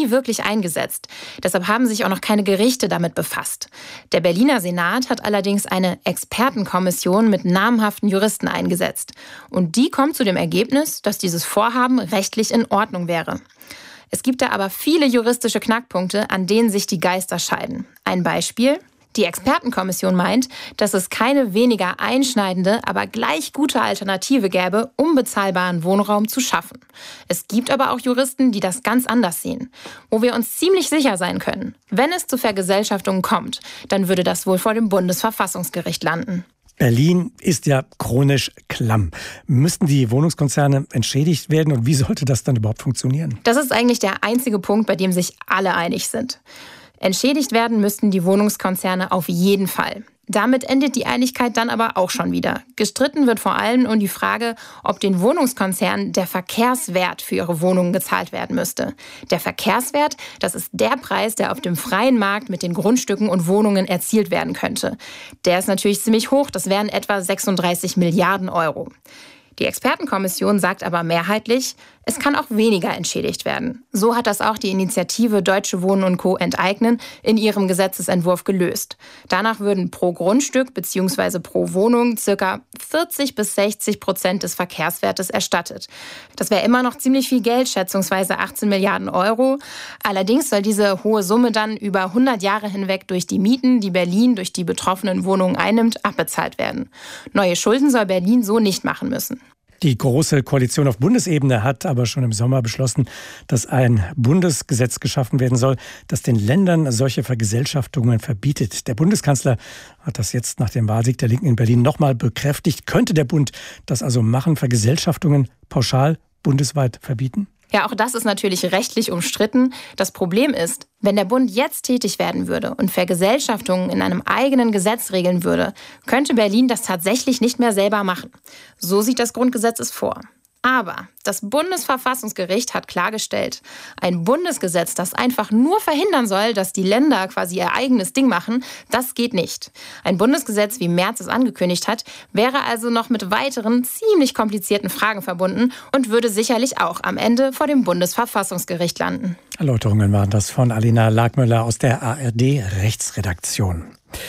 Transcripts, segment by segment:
nie wirklich eingesetzt. Deshalb haben sich auch noch keine Gerichte damit befasst. Der Berliner Senat hat allerdings eine Expertenkommission mit namhaften Juristen eingesetzt. Und die kommt zu dem Ergebnis, dass dieses Vorhaben rechtlich in Ordnung wäre. Es gibt da aber viele juristische Knackpunkte, an denen sich die Geister scheiden. Ein Beispiel: Die Expertenkommission meint, dass es keine weniger einschneidende, aber gleich gute Alternative gäbe, unbezahlbaren Wohnraum zu schaffen. Es gibt aber auch Juristen, die das ganz anders sehen. Wo wir uns ziemlich sicher sein können: Wenn es zu Vergesellschaftungen kommt, dann würde das wohl vor dem Bundesverfassungsgericht landen. Berlin ist ja chronisch klamm. Müssten die Wohnungskonzerne entschädigt werden und wie sollte das dann überhaupt funktionieren? Das ist eigentlich der einzige Punkt, bei dem sich alle einig sind. Entschädigt werden müssten die Wohnungskonzerne auf jeden Fall. Damit endet die Einigkeit dann aber auch schon wieder. Gestritten wird vor allem um die Frage, ob den Wohnungskonzernen der Verkehrswert für ihre Wohnungen gezahlt werden müsste. Der Verkehrswert, das ist der Preis, der auf dem freien Markt mit den Grundstücken und Wohnungen erzielt werden könnte. Der ist natürlich ziemlich hoch, das wären etwa 36 Milliarden Euro. Die Expertenkommission sagt aber mehrheitlich, es kann auch weniger entschädigt werden. So hat das auch die Initiative Deutsche Wohnen und Co. enteignen in ihrem Gesetzesentwurf gelöst. Danach würden pro Grundstück bzw. pro Wohnung ca. 40-60% des Verkehrswertes erstattet. Das wäre immer noch ziemlich viel Geld, schätzungsweise 18 Milliarden Euro. Allerdings soll diese hohe Summe dann über 100 Jahre hinweg durch die Mieten, die Berlin durch die betroffenen Wohnungen einnimmt, abbezahlt werden. Neue Schulden soll Berlin so nicht machen müssen. Die Große Koalition auf Bundesebene hat aber schon im Sommer beschlossen, dass ein Bundesgesetz geschaffen werden soll, das den Ländern solche Vergesellschaftungen verbietet. Der Bundeskanzler hat das jetzt nach dem Wahlsieg der Linken in Berlin nochmal bekräftigt. Könnte der Bund das also machen, Vergesellschaftungen pauschal bundesweit verbieten? Ja, auch das ist natürlich rechtlich umstritten. Das Problem ist, wenn der Bund jetzt tätig werden würde und Vergesellschaftungen in einem eigenen Gesetz regeln würde, könnte Berlin das tatsächlich nicht mehr selber machen. So sieht das Grundgesetz es vor. Aber das Bundesverfassungsgericht hat klargestellt, ein Bundesgesetz, das einfach nur verhindern soll, dass die Länder quasi ihr eigenes Ding machen, das geht nicht. Ein Bundesgesetz, wie Merz es angekündigt hat, wäre also noch mit weiteren ziemlich komplizierten Fragen verbunden und würde sicherlich auch am Ende vor dem Bundesverfassungsgericht landen. Erläuterungen waren das von Alina Lagmöller aus der ARD-Rechtsredaktion.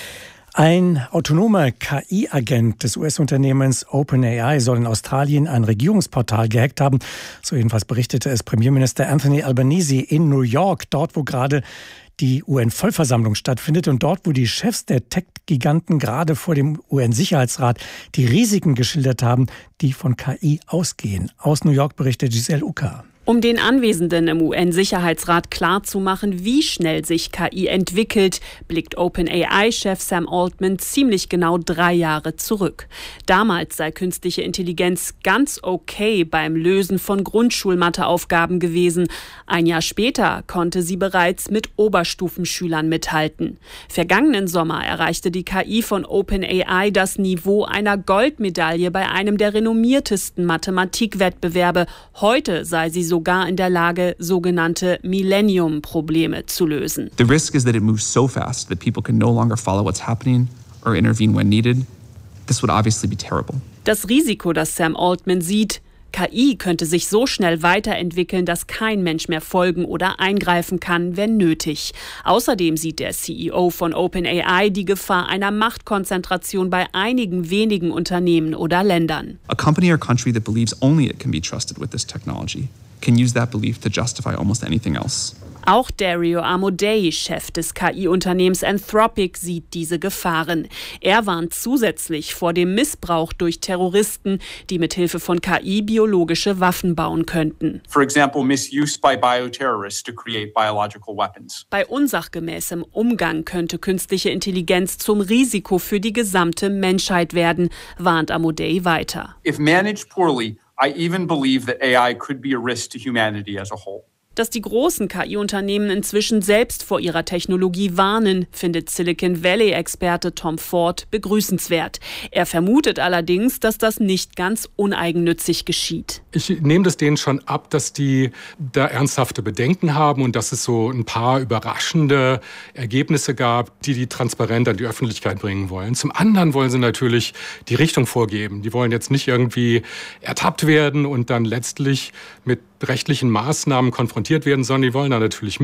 Ein autonomer KI-Agent des US-Unternehmens OpenAI soll in Australien ein Regierungsportal gehackt haben. So jedenfalls berichtete es Premierminister Anthony Albanese in New York, dort wo gerade die UN-Vollversammlung stattfindet und dort, wo die Chefs der Tech-Giganten gerade vor dem UN-Sicherheitsrat die Risiken geschildert haben, die von KI ausgehen. Aus New York berichtet Giselle Ucker. Um den Anwesenden im UN-Sicherheitsrat klarzumachen, wie schnell sich KI entwickelt, blickt OpenAI-Chef Sam Altman ziemlich genau 3 Jahre zurück. Damals sei künstliche Intelligenz ganz okay beim Lösen von Grundschulmatheaufgaben gewesen. Ein Jahr später konnte sie bereits mit Oberstufenschülern mithalten. Vergangenen Sommer erreichte die KI von OpenAI das Niveau einer Goldmedaille bei einem der renommiertesten Mathematikwettbewerbe. Heute sei sie sogar in der Lage, sogenannte Millennium-Probleme zu lösen. The risk is that it moves so fast that people can no longer follow what's happening or intervene when needed. This would obviously be terrible. Das Risiko, das Sam Altman sieht: KI könnte sich so schnell weiterentwickeln, dass kein Mensch mehr folgen oder eingreifen kann, wenn nötig. Außerdem sieht der CEO von OpenAI die Gefahr einer Machtkonzentration bei einigen wenigen Unternehmen oder Ländern. A company or country that believes only it can be trusted with this technology can use that belief to justify almost anything else. Auch Dario Amodei, Chef des KI-Unternehmens Anthropic, sieht diese Gefahren. Er warnt zusätzlich vor dem Missbrauch durch Terroristen, die mithilfe von KI biologische Waffen bauen könnten. For example, misuse by bioterrorists to create biological weapons. Bei unsachgemäßem Umgang könnte künstliche Intelligenz zum Risiko für die gesamte Menschheit werden, warnt Amodei weiter. If managed poorly, I even believe that AI could be a risk to humanity as a whole. Dass die großen KI-Unternehmen inzwischen selbst vor ihrer Technologie warnen, findet Silicon Valley-Experte Tom Ford begrüßenswert. Er vermutet allerdings, dass das nicht ganz uneigennützig geschieht. Ich nehme das denen schon ab, dass die da ernsthafte Bedenken haben und dass es so ein paar überraschende Ergebnisse gab, die transparent an die Öffentlichkeit bringen wollen. Zum anderen wollen sie natürlich die Richtung vorgeben. Die wollen jetzt nicht irgendwie ertappt werden und dann letztlich mit rechtlichen Maßnahmen konfrontiert werden, sondern die wollen da natürlich